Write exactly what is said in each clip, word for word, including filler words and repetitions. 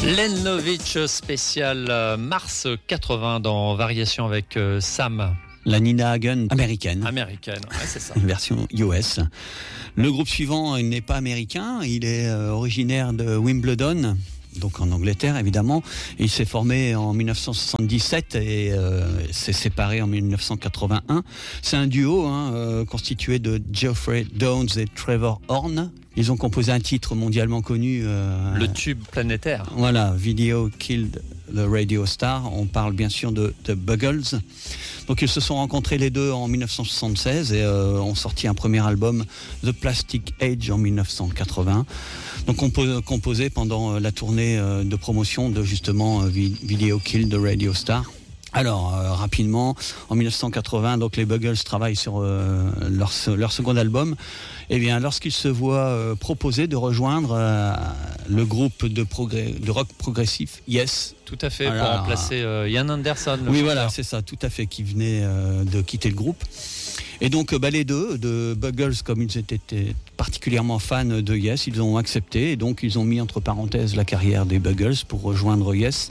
Len Lovitch spécial euh, mars quatre-vingts dans Variation avec euh, Sam. La Nina Hagen américaine. Américaine, ouais, c'est ça. Version U S. Le groupe suivant, il n'est pas américain, il est euh, originaire de Wimbledon, donc en Angleterre évidemment. Il s'est formé en dix-neuf cent soixante-dix-sept et euh, s'est séparé en dix-neuf cent quatre-vingt-un. C'est un duo hein, euh, constitué de Geoffrey Downes et Trevor Horn. Ils ont composé un titre mondialement connu. Euh, Le tube planétaire. Voilà, Video Killed the Radio Star. On parle bien sûr de, de Buggles. Donc ils se sont rencontrés les deux en dix-neuf cent soixante-seize et euh, ont sorti un premier album, The Plastic Age, en dix-neuf cent quatre-vingts. Donc composé, composé pendant la tournée de promotion de justement Video Killed the Radio Star. Alors, euh, rapidement, en dix-neuf cent quatre-vingts, donc les Buggles travaillent sur euh, leur, leur second album. Et bien, lorsqu'ils se voient euh, proposer de rejoindre euh, le groupe de, progrès, de rock progressif Yes. Tout à fait, Alors, pour remplacer euh, Ian Anderson. Oui, voilà, c'est ça, tout à fait, qui venait euh, de quitter le groupe. Et donc, bah, les deux, de Buggles, comme ils étaient particulièrement fans de Yes, ils ont accepté. Et donc, ils ont mis entre parenthèses la carrière des Buggles pour rejoindre Yes.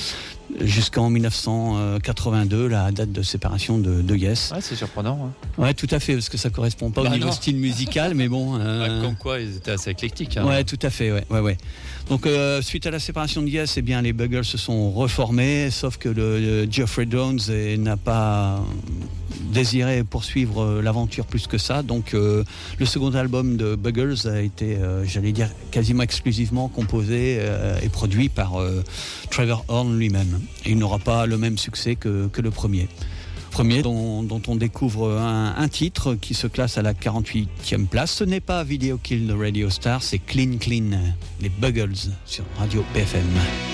Jusqu'en dix-neuf cent quatre-vingt-deux, la date de séparation de, de Yes. Ouais, c'est surprenant. Hein. Ouais, tout à fait, parce que ça correspond pas bah au niveau non. style musical, mais bon. Euh... Bah, comme quoi, ils étaient assez éclectiques. Hein. Ouais, tout à fait, ouais, ouais, ouais. Donc, euh, suite à la séparation de Yes, eh bien, les Buggles se sont reformés, sauf que le, le Geoffrey Downes eh, n'a pas désiré poursuivre l'aventure plus que ça. Donc, euh, le second album de Buggles a été, euh, j'allais dire, quasiment exclusivement composé euh, et produit par euh, Trevor Horn lui-même. Et il n'aura pas le même succès que, que le premier. Premier dont, dont on découvre un, un titre qui se classe à la quarante-huitième place. Ce n'est pas Video Killed the Radio Star, c'est Clean Clean, les Buggles sur Radio B F M.